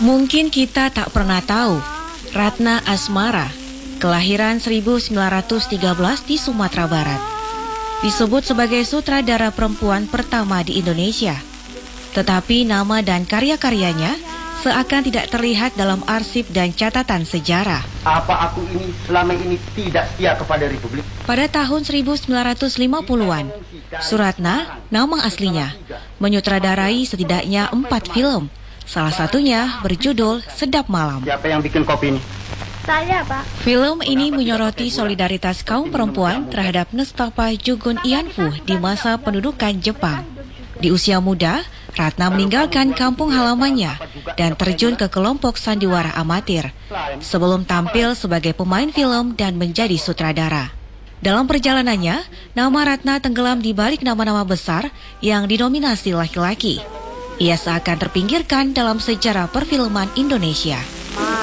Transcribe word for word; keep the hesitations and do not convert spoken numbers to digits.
Mungkin kita tak pernah tahu, Ratna Asmara, kelahiran seribu sembilan ratus tiga belas di Sumatera Barat, disebut sebagai sutradara perempuan pertama di Indonesia. Tetapi nama dan karya-karyanya seakan tidak terlihat dalam arsip dan catatan sejarah. Apa aku ini selama ini tidak setia kepada Republik? Pada tahun seribu sembilan ratus lima puluhan, Suratna, nama aslinya, menyutradarai setidaknya empat film. Salah satunya berjudul Sedap Malam. Siapa yang bikin kopi ini? Saya, Pak. Film ini menyoroti solidaritas kaum perempuan terhadap Nestapa Jugun Ianfu di masa pendudukan Jepang. Di usia muda, Ratna meninggalkan kampung halamannya dan terjun ke kelompok sandiwara amatir sebelum tampil sebagai pemain film dan menjadi sutradara. Dalam perjalanannya, nama Ratna tenggelam di balik nama-nama besar yang didominasi laki-laki. Ia seakan terpinggirkan dalam sejarah perfilman Indonesia.